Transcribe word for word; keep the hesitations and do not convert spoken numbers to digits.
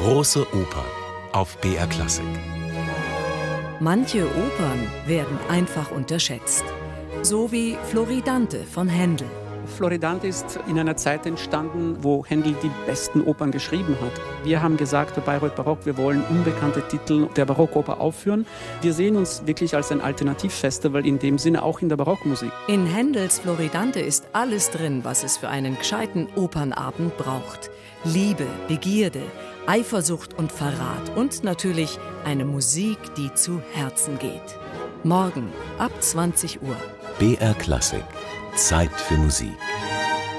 Große Oper auf B R Klassik. Manche Opern werden einfach unterschätzt. So wie Floridante von Händel. Floridante ist in einer Zeit entstanden, wo Händel die besten Opern geschrieben hat. Wir haben gesagt, bei Bayreuth Barock, wir wollen unbekannte Titel der Barockoper aufführen. Wir sehen uns wirklich als ein Alternativfestival in dem Sinne auch in der Barockmusik. In Händels Floridante ist alles drin, was es für einen gescheiten Opernabend braucht. Liebe, Begierde, Eifersucht und Verrat und natürlich eine Musik, die zu Herzen geht. Morgen ab zwanzig Uhr. B R Klassik. Zeit für Musik.